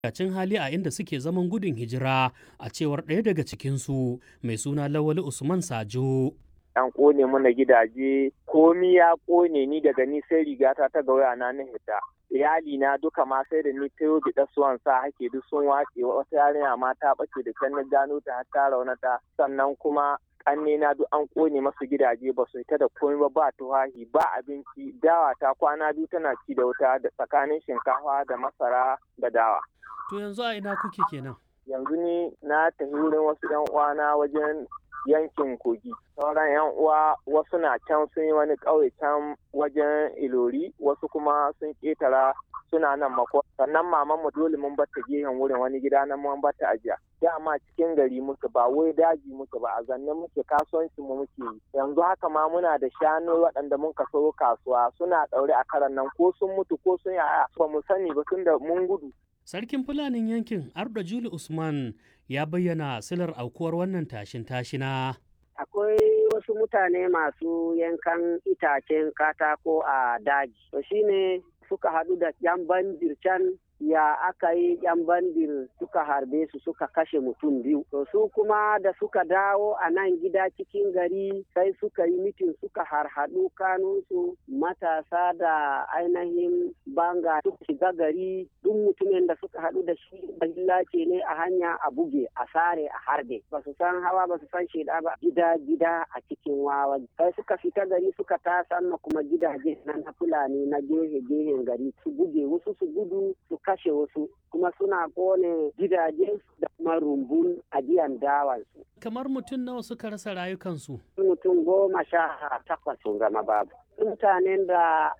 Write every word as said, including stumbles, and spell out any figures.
mawuyacin hali a inda suke zaman gudun hijira, a cewar ɗaya daga cikinsu mai suna Lawali Usman Sajo. An ƙone mana gidaje, komi ya ƙone, ni daga ni sai rigata ta ga wayana na hita. Iyali na duka ma sai da ni ta yi biɗa suwan sa hake duk sun wace, wata yarinya ma ta ɓace da can na gano ta har ta raunata, sannan kuma ƙanne na duk an ƙone masu gidaje ba su ta da komai ba, ba tuhahi ba abinci, dawa ta kwana biyu tana ci da wuta da tsakanin shinkafa da masara da dawa. To yanzu a ina kuke kenan? Yanzu ni na tafi wurin wasu 'yan uwana wajen yankin Kogi. Sauran 'yan uwa wasu na can sun yi wani ƙauye can wajen Ilori, wasu kuma sun ƙetara suna nan mako. Sannan maman mu dole mun batta gehen wurin wani gida nan mun batta ajiya. Dama cikin gari muke ba wai daji muke ba, a zanne muke kasuwancin mu muke yi. Yanzu haka ma muna da shanu waɗanda mun kaso kasuwa suna ɗaure a karan nan ko sun mutu ko sun yaya ba mu sani ba tunda mun gudu. Sarkin Fulanin yankin Arda Juli Usman ya bayyana silar aukuwar wannan tashin tashina. Akwai wasu mutane masu yankan itacen katako a daji. To shine suka haɗu da yan bandir can ya aka yi yan bandir suka harbe su suka kashe mutum biyu. To su kuma da suka dawo a nan gida cikin gari sai suka yi mitin suka harhaɗu kanunsu matasa da ainihin banga suka shiga gari, duk mutumin da suka haɗu da shi bahilla ce ne a hanya a buge a sare a harbe. Ba su san hawa ba su san sheda ba, gida gida a cikin wawa. Sai suka fita gari suka tasan kuma gidaje na Fulani na gehe gehen gari su buge wasu su gudu su kashe wasu, kuma suna kone gidajen da kuma rumbun ajiyan dawansu. Kamar mutum nawa suka rasa rayukansu? Mutum goma sha takwas sun zama babu. Mutanen da